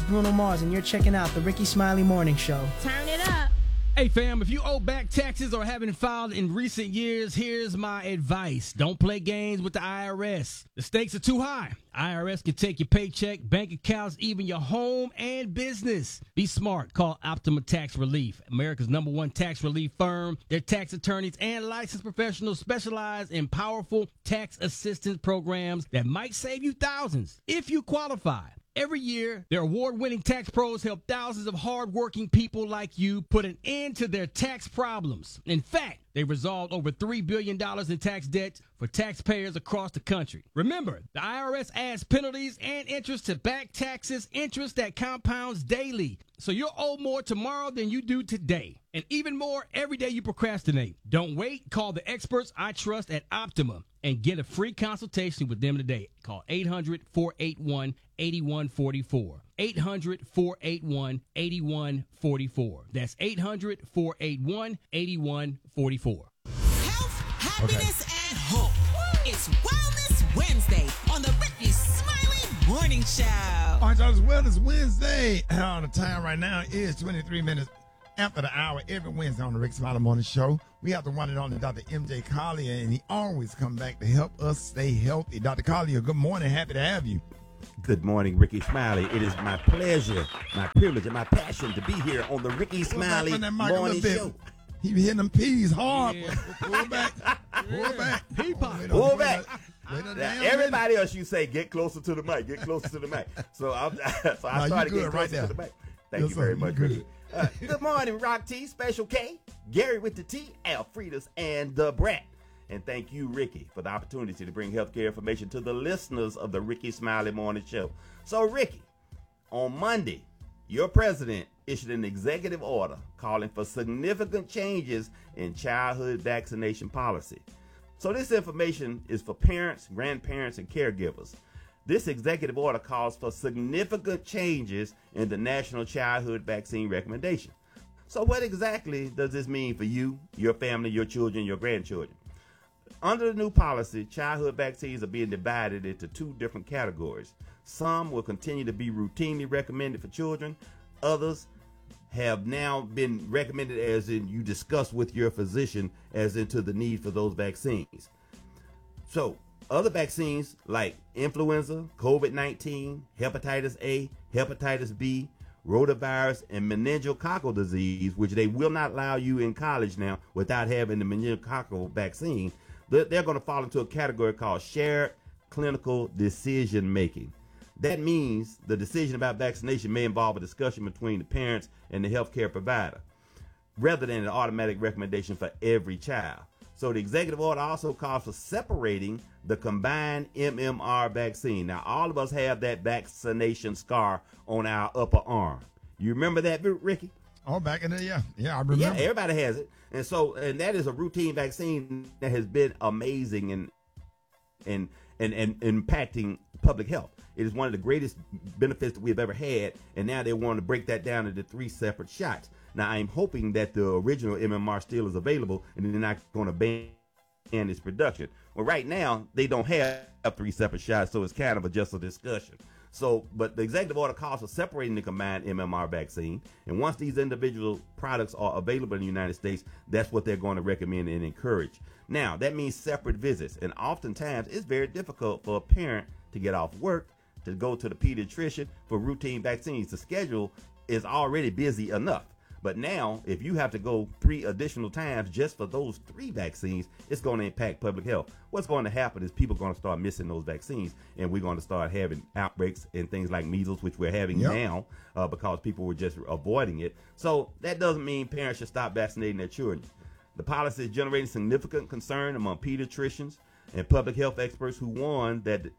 Bruno Mars, and you're checking out the Ricky Smiley Morning Show. Turn it up. Hey fam, if you owe back taxes or haven't filed in recent years, here's my advice. Don't play games with the IRS. The stakes are too high. IRS can take your paycheck, bank accounts, even your home and business. Be smart. Call Optima Tax Relief, America's #1 tax relief firm. Their tax attorneys and licensed professionals specialize in powerful tax assistance programs that might save you thousands if you qualify. Every year, their award-winning tax pros help thousands of hard-working people like you put an end to their tax problems. In fact, they resolved over $3 billion in tax debt for taxpayers across the country. Remember, the IRS adds penalties and interest to back taxes, interest that compounds daily. So you'll owe more tomorrow than you do today. And even more every day you procrastinate. Don't wait. Call the experts I trust at Optima and get a free consultation with them today. Call 800-481-8144. 800-481-8144. That's 800-481-8144. Health, happiness, and hope. It's Wellness Wednesday on the Ricky Smiley Morning Show. All right, y'all, it's Wellness Wednesday. The time right now is 23 minutes after the hour. Every Wednesday on the Ricky Smiley Morning Show, we have to run it on to Dr. M.J. Collier, and he always comes back to help us stay healthy. Dr. Collier, good morning. Happy to have you. Good morning, Ricky Smiley. It is my pleasure, my privilege, and my passion to be here on the Ricky Smiley Morning Show. He be hitting them peas hard. Yeah. Pull back. Pull back. Pea pop. Pull back. Everybody else, you say, get closer to the mic. Get closer to the mic. So I started getting closer to the mic. Thank you very much, Ricky. Good morning, Rock T, Special K, Gary with the T, Alfredas, and the Brat. And thank you, Ricky, for the opportunity to bring healthcare information to the listeners of the Ricky Smiley Morning Show. So, Ricky, on Monday, your president issued an executive order calling for significant changes in childhood vaccination policy. So this information is for parents, grandparents, and caregivers. This executive order calls for significant changes in the National Childhood Vaccine Recommendation. So what exactly does this mean for you, your family, your children, your grandchildren? Under the new policy, childhood vaccines are being divided into two different categories. Some will continue to be routinely recommended for children. Others have now been recommended as in you discuss with your physician as into the need for those vaccines. So other vaccines like influenza, COVID-19, hepatitis A, hepatitis B, rotavirus, and meningococcal disease, which they will not allow you in college now without having the meningococcal vaccine, they're going to fall into a category called shared clinical decision making. That means the decision about vaccination may involve a discussion between the parents and the healthcare provider, rather than an automatic recommendation for every child. So the executive order also calls for separating the combined MMR vaccine. Now, all of us have that vaccination scar on our upper arm. You remember that, Ricky? Oh, back in the, yeah, I remember. Yeah, everybody has it. And that is a routine vaccine that has been amazing and impacting public health. It is one of the greatest benefits that we've ever had, and now they want to break that down into 3 separate shots. Now, I'm hoping that the original MMR still is available, and they're not going to ban its production. Well, right now, they don't have 3 separate shots, so it's kind of just a discussion. So, but the executive order calls for separating the combined MMR vaccine, and once these individual products are available in the United States, that's what they're going to recommend and encourage. Now, that means separate visits, and oftentimes it's very difficult for a parent to get off work, to go to the pediatrician for routine vaccines. The schedule is already busy enough. But now, if you have to go 3 additional times just for those 3 vaccines, it's going to impact public health. What's going to happen is people are going to start missing those vaccines, and we're going to start having outbreaks and things like measles, which we're having now because people were just avoiding it. So that doesn't mean parents should stop vaccinating their children. The policy is generating significant concern among pediatricians and public health experts who warn that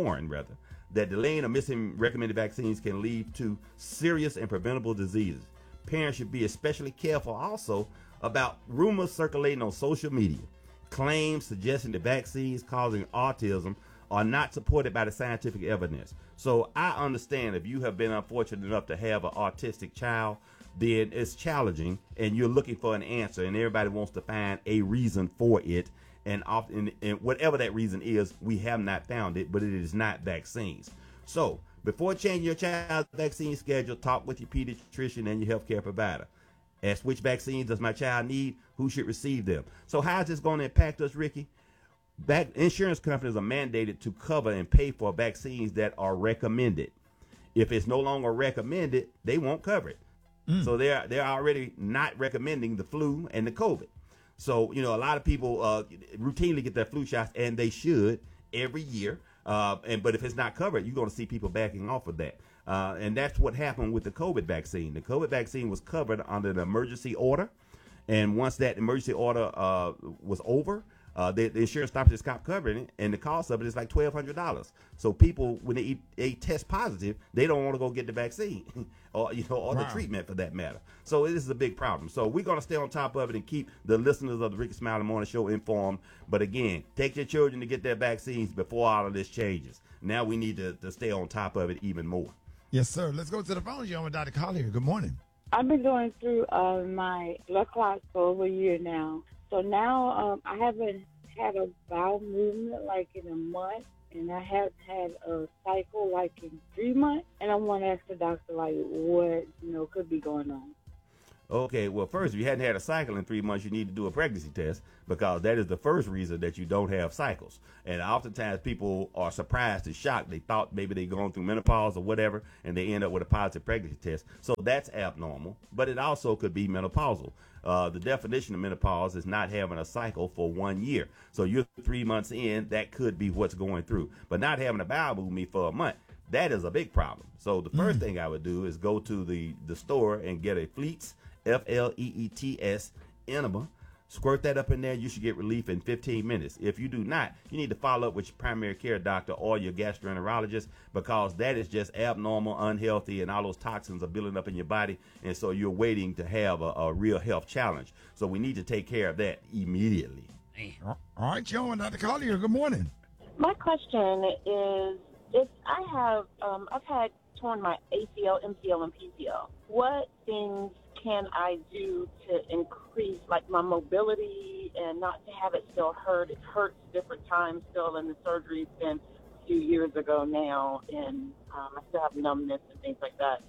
delaying or missing recommended vaccines can lead to serious and preventable diseases. Parents should be especially careful also about rumors circulating on social media. Claims suggesting that vaccines causing autism are not supported by the scientific evidence. So I understand if you have been unfortunate enough to have an autistic child, then it's challenging and you're looking for an answer, and everybody wants to find a reason for it. And often, and whatever that reason is, we have not found it, but it is not vaccines. So Before changing your child's vaccine schedule, talk with your pediatrician and your healthcare provider. Ask which vaccines does my child need, who should receive them. So how is this going to impact us, Ricky? Insurance companies are mandated to cover and pay for vaccines that are recommended. If it's no longer recommended, they won't cover it. So they're already not recommending the flu and the COVID. So, a lot of people routinely get their flu shots, and they should every year. But if it's not covered, you're going to see people backing off of that. And that's what happened with the COVID vaccine. The COVID vaccine was covered under the emergency order. And once that emergency order was over, the insurance company stopped covering it, and the cost of it is like $1,200. So people, when they test positive, they don't want to go get the vaccine or the treatment for that matter. So this is a big problem. So we're going to stay on top of it and keep the listeners of the Ricky Smiley Morning Show informed. But again, take your children to get their vaccines before all of this changes. Now we need to stay on top of it even more. Yes, sir. Let's go to the phone. You're on with Dr. Collier. Good morning. I've been going through my blood clots for over a year now. So now I haven't had a bowel movement like in a month, and I have had a cycle like in 3 months. And I want to ask the doctor like what could be going on. Okay, well, first, if you hadn't had a cycle in 3 months, you need to do a pregnancy test, because that is the first reason that you don't have cycles. And oftentimes people are surprised and shocked. They thought maybe they're going through menopause or whatever, and they end up with a positive pregnancy test. So that's abnormal, but it also could be menopausal. The definition of menopause is not having a cycle for 1 year. So you're 3 months in, that could be what's going through. But not having a bowel movement for a month, that is a big problem. So the first thing I would do is go to the store and get a Fleets, Fleets enema. Squirt that up in there. You should get relief in 15 minutes. If you do not, you need to follow up with your primary care doctor or your gastroenterologist, because that is just abnormal, unhealthy, and all those toxins are building up in your body. And so you're waiting to have a real health challenge. So we need to take care of that immediately. All right, Joe and Dr. Collier, good morning. My question is, if I've had torn my ACL, MCL, and PCL, what things can I do to increase my mobility and not to have it still hurt? It hurts different times still, and the surgery's been a few years ago now, and I still have numbness and things like that.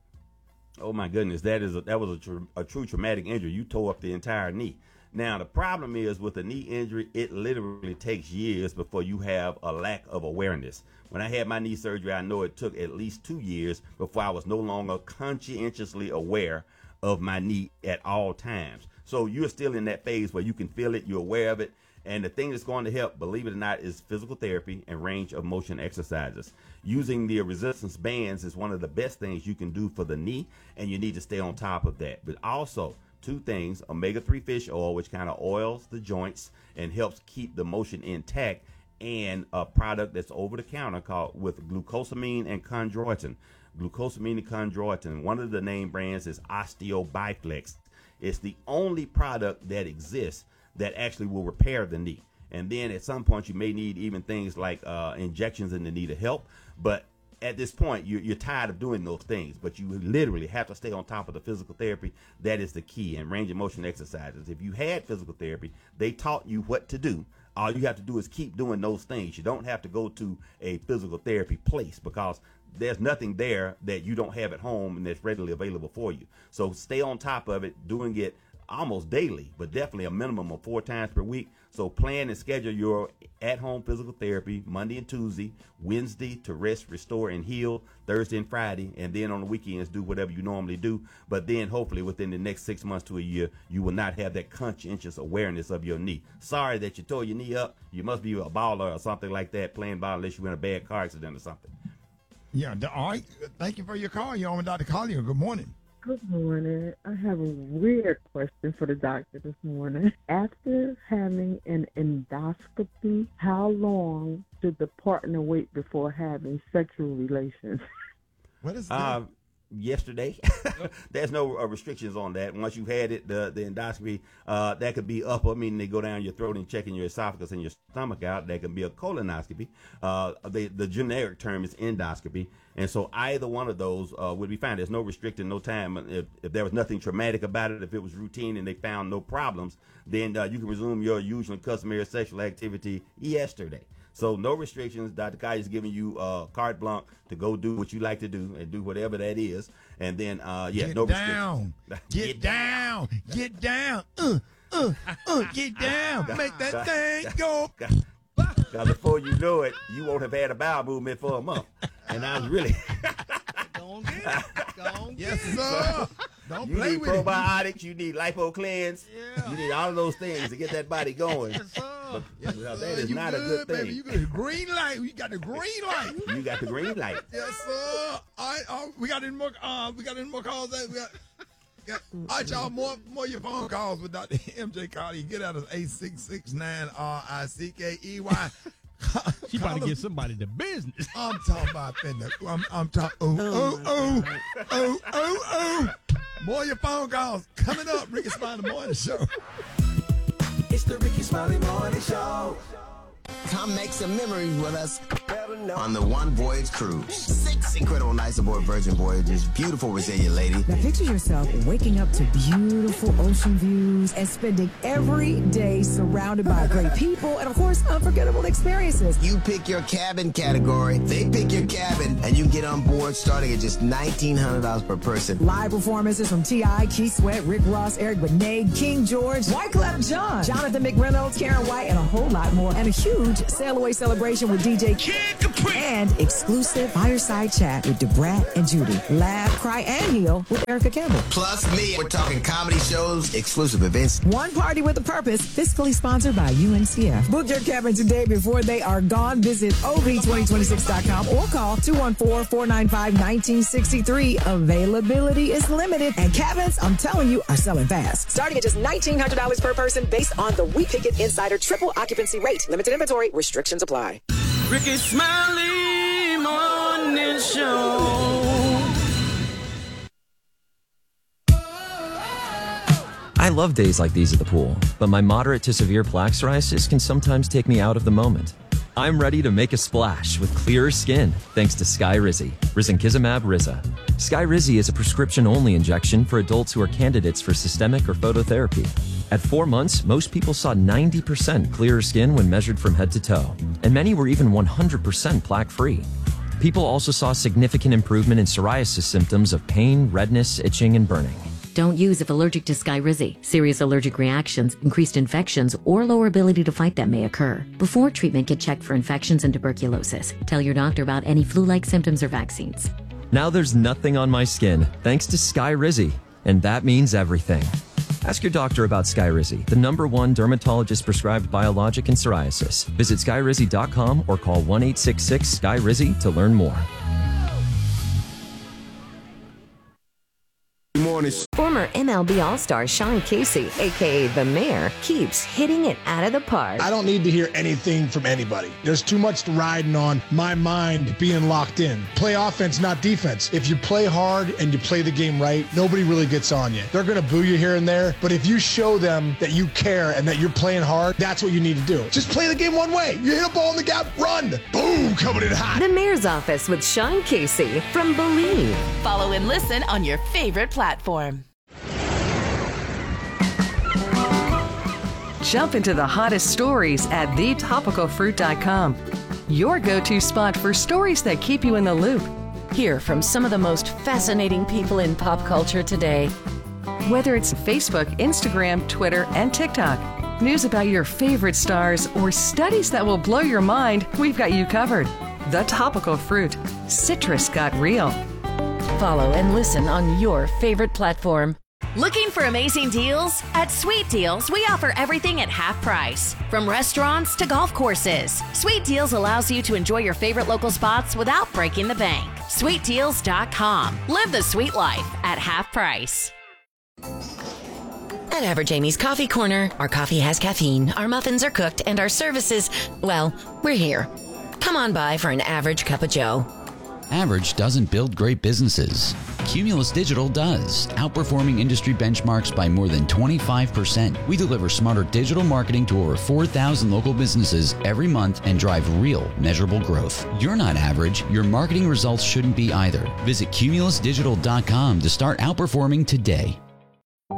Oh my goodness, that was a true traumatic injury. You tore up the entire knee. Now the problem is with a knee injury, it literally takes years before you have a lack of awareness. When I had my knee surgery, I know it took at least 2 years before I was no longer conscientiously aware of my knee at all times. So you're still in that phase where you can feel it, you're aware of it, and the thing that's going to help, believe it or not, is physical therapy and range of motion exercises. Using the resistance bands is one of the best things you can do for the knee, and you need to stay on top of that. But also, 2 things: omega-3 fish oil, which kind of oils the joints and helps keep the motion intact, and a product that's over the counter called with glucosamine and chondroitin. Glucosamine and chondroitin, one of the name brands is OsteoBiflex. It's the only product that exists that actually will repair the knee. And then at some point you may need even things like injections in the knee to help. But at this point, you're tired of doing those things, but you literally have to stay on top of the physical therapy. That is the key, and range of motion exercises. If you had physical therapy, they taught you what to do. All you have to do is keep doing those things. You don't have to go to a physical therapy place, because there's nothing there that you don't have at home and that's readily available for you. So stay on top of it, doing it almost daily, but definitely a minimum of 4 times per week. So plan and schedule your at-home physical therapy Monday and Tuesday, Wednesday to rest, restore, and heal, Thursday and Friday, and then on the weekends do whatever you normally do. But then hopefully within the next 6 months to a year, you will not have that conscientious awareness of your knee. Sorry that you tore your knee up. You must be a baller or something like that, playing ball, unless you were in a bad car accident or something. Yeah, all right. Thank you for your call. You're on with Dr. Collier. Good morning. Good morning. I have a weird question for the doctor this morning. After having an endoscopy, how long should the partner wait before having sexual relations? What is that? Yesterday. There's no restrictions on that. Once you've had it, the endoscopy, that could be upper, meaning they go down your throat and checking your esophagus and your stomach out. That can be a colonoscopy. The generic term is endoscopy. And so either one of those would be fine. There's no restricting, no time. If there was nothing traumatic about it, if it was routine and they found no problems, then you can resume your usual and customary sexual activity yesterday. So no restrictions. Dr. Kai is giving you carte blanche to go do what you like to do and do whatever that is. And then, get no down. restrictions. Get down. Get down. Get down. Make that thing go. Now, before you know it, you won't have had a bowel movement for a month. And I was really... Go get it. Go get Yes, it. sir. Don't You play need with it. probiotics, you need lipo cleanse, you need all of those things to get that body going. Yes, sir. Yes, Well, sir. that is You not a good thing. Baby. You got the green light. You got the green light. You got the green light. Yes, sir. All right, we got any more? We got any more calls? All right, y'all. More of your phone calls with Dr. MJ Carly. Get out of 866-9-RICKEY. She about to get somebody the business. I'm talking about I'm talking. More of your phone calls coming up. Ricky Smiley Morning Show. It's the Ricky Smiley Morning Show. Come make some memories with us on the One Voyage Cruise. 6 incredible nights aboard Virgin Voyages. Beautiful, resilient lady. Now picture yourself waking up to beautiful ocean views and spending every day surrounded by great people and, of course, unforgettable experiences. You pick your cabin category, they pick your cabin, and you get on board starting at just $1,900 per person. Live performances from T.I., Keith Sweat, Rick Ross, Eric Benet, King George, Wyclef Jean, Jonathan McReynolds, Karen White, and a whole lot more. And a huge sail-away celebration with DJ Kid Capri. And exclusive fireside chat with DeBrat and Judy. Laugh, cry, and heal with Erica Campbell. Plus me. We're talking comedy shows, exclusive events. One party with a purpose, fiscally sponsored by UNCF. Book your cabin today before they are gone. Visit OV2026.com or call 214-495-1963. Availability is limited, and cabins, I'm telling you, are selling fast. Starting at just $1,900 per person based on the We Pick It Insider triple occupancy rate. Limited inventory, restrictions apply. Ricky Smiley Morning Show. I love days like these at the pool, but my moderate to severe plaque psoriasis can sometimes take me out of the moment. I'm ready to make a splash with clearer skin thanks to Skyrizi, risankizumab Riza. Skyrizi is a prescription-only injection for adults who are candidates for systemic or phototherapy. At 4 months, most people saw 90% clearer skin when measured from head to toe, and many were even 100% plaque-free. People also saw significant improvement in psoriasis symptoms of pain, redness, itching, and burning. Don't use if allergic to Skyrizi. Serious allergic reactions, increased infections, or lower ability to fight them may occur. Before treatment, get checked for infections and tuberculosis. Tell your doctor about any flu-like symptoms or vaccines. Now there's nothing on my skin thanks to Skyrizi, and that means everything. Ask your doctor about Skyrizi, the #1 dermatologist-prescribed biologic in psoriasis. Visit Skyrizi.com or call 1-866-SKYRIZI to learn more. Former MLB All-Star Sean Casey, a.k.a. The Mayor, keeps hitting it out of the park. I don't need to hear anything from anybody. There's too much riding on my mind being locked in. Play offense, not defense. If you play hard and you play the game right, nobody really gets on you. They're going to boo you here and there, but if you show them that you care and that you're playing hard, that's what you need to do. Just play the game one way. You hit a ball in the gap, run. Boom, coming in hot. The Mayor's Office with Sean Casey from Believe. Follow and listen on your favorite platform. Jump into the hottest stories at thetopicalfruit.com. Your go-to spot for stories that keep you in the loop. Hear from some of the most fascinating people in pop culture today. Whether it's Facebook, Instagram, Twitter, and TikTok, news about your favorite stars, or studies that will blow your mind, we've got you covered. The Topical Fruit. Citrus got real. Follow and listen on your favorite platform. Looking for amazing deals? At Sweet Deals, we offer everything at half price. From restaurants to golf courses, Sweet Deals allows you to enjoy your favorite local spots without breaking the bank. SweetDeals.com. Live the sweet life at half price. At Average Amy's Coffee Corner, our coffee has caffeine, our muffins are cooked, and our services, well, we're here. Come on by for an average cup of joe. Average doesn't build great businesses. Cumulus Digital does, outperforming industry benchmarks by more than 25%. We deliver smarter digital marketing to over 4,000 local businesses every month and drive real, measurable growth. You're not average. Your marketing results shouldn't be either. Visit cumulusdigital.com to start outperforming today.